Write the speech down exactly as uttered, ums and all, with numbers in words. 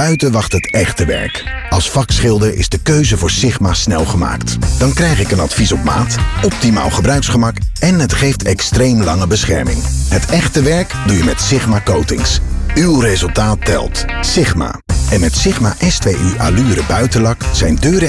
buiten wacht het echte werk. Als vakschilder is de keuze voor Sigma snel gemaakt. Dan krijg ik een advies op maat, optimaal gebruiksgemak en het geeft extreem lange bescherming. Het echte werk doe je met Sigma Coatings. Uw resultaat telt. Sigma. En met Sigma S twee U Allure buitenlak zijn deuren